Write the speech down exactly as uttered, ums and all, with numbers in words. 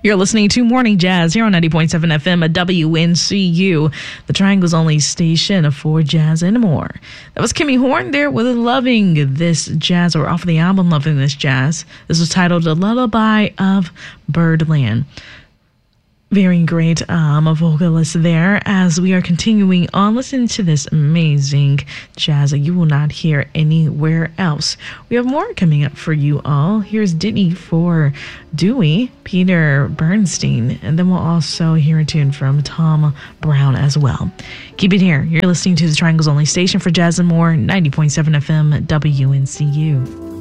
You're listening to Morning Jazz here on ninety point seven F M at W N C U, the Triangle's only station for jazz and more. That was Kimmy Horn there with Loving This Jazz, or off the album Loving This Jazz. This was titled The Lullaby of Birdland. Very great um, vocalist there as we are continuing on listening to this amazing jazz that you will not hear anywhere else. We have more coming up for you all. Here's Ditty for Dewey, Peter Bernstein, and then we'll also hear a tune from Tom Brown as well. Keep it here. You're listening to the Triangle's only station for jazz and more, ninety point seven F M W N C U.